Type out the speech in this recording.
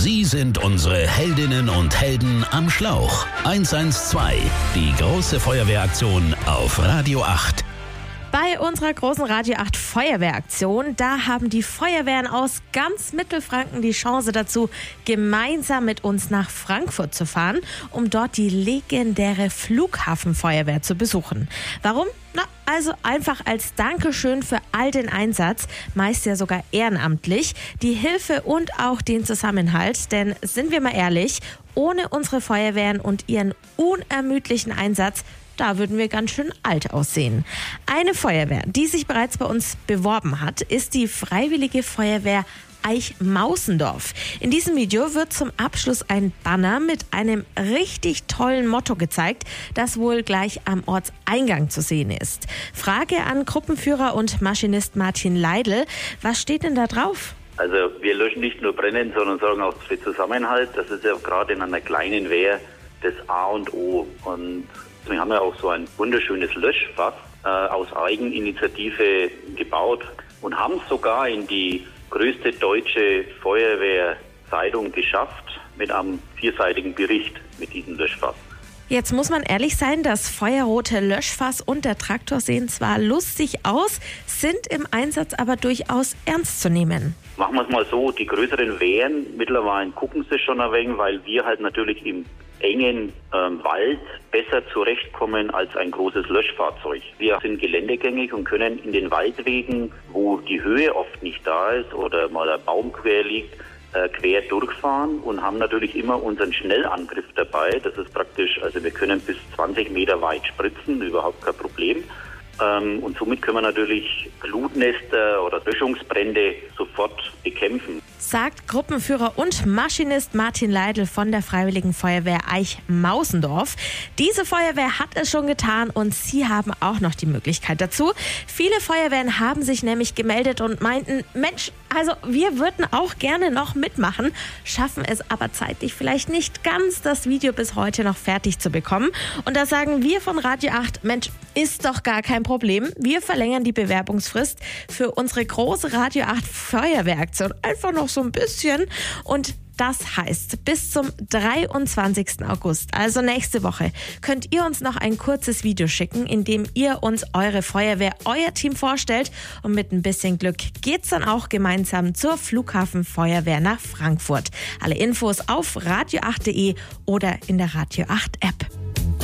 Sie sind unsere Heldinnen und Helden am Schlauch. 112, die große Feuerwehraktion auf Radio 8. Bei unserer großen Radio 8 Feuerwehraktion, da haben die Feuerwehren aus ganz Mittelfranken die Chance dazu, gemeinsam mit uns nach Frankfurt zu fahren, um dort die legendäre Flughafenfeuerwehr zu besuchen. Warum? Also einfach als Dankeschön für all den Einsatz, meist ja sogar ehrenamtlich, die Hilfe und auch den Zusammenhalt. Denn sind wir mal ehrlich, ohne unsere Feuerwehren und ihren unermüdlichen Einsatz, da würden wir ganz schön alt aussehen. Eine Feuerwehr, die sich bereits bei uns beworben hat, ist die Freiwillige Feuerwehr Eichmausendorf. In diesem Video wird zum Abschluss ein Banner mit einem richtig tollen Motto gezeigt, das wohl gleich am Ortseingang zu sehen ist. Frage an Gruppenführer und Maschinist Martin Leidl, was steht denn da drauf? Also wir löschen nicht nur Brennen, sondern sorgen auch für Zusammenhalt. Das ist ja gerade in einer kleinen Wehr das A und O. Und wir haben ja auch so ein wunderschönes Löschfass aus Eigeninitiative gebaut und haben es sogar in die größte deutsche Feuerwehrzeitung geschafft mit einem 4-seitigen Bericht mit diesem Löschfass. Jetzt muss man ehrlich sein, das feuerrote Löschfass und der Traktor sehen zwar lustig aus, sind im Einsatz aber durchaus ernst zu nehmen. Machen wir es mal so, die größeren Wehren, mittlerweile gucken sie schon ein wenig, weil wir halt natürlich im engen Wald besser zurechtkommen als ein großes Löschfahrzeug. Wir sind geländegängig und können in den Waldwegen, wo die Höhe oft nicht da ist oder mal ein Baum quer liegt, quer durchfahren und haben natürlich immer unseren Schnellangriff dabei. Das ist praktisch, also wir können bis 20 Meter weit spritzen, überhaupt kein Problem. Und somit können wir natürlich Glutnester oder Löschungsbrände sofort bekämpfen. Sagt Gruppenführer und Maschinist Martin Leidl von der Freiwilligen Feuerwehr Eichmausendorf. Diese Feuerwehr hat es schon getan und sie haben auch noch die Möglichkeit dazu. Viele Feuerwehren haben sich nämlich gemeldet und meinten, Mensch, also wir würden auch gerne noch mitmachen, schaffen es aber zeitlich vielleicht nicht ganz, das Video bis heute noch fertig zu bekommen. Und da sagen wir von Radio 8, Mensch, ist doch gar kein Problem. Wir verlängern die Bewerbungsfrist für unsere große Radio 8 Feuerwehraktion einfach noch so ein bisschen. Und das heißt, bis zum 23. August, also nächste Woche, könnt ihr uns noch ein kurzes Video schicken, in dem ihr uns eure Feuerwehr, euer Team vorstellt. Und mit ein bisschen Glück geht's dann auch gemeinsam zur Flughafenfeuerwehr nach Frankfurt. Alle Infos auf radio8.de oder in der Radio 8 App.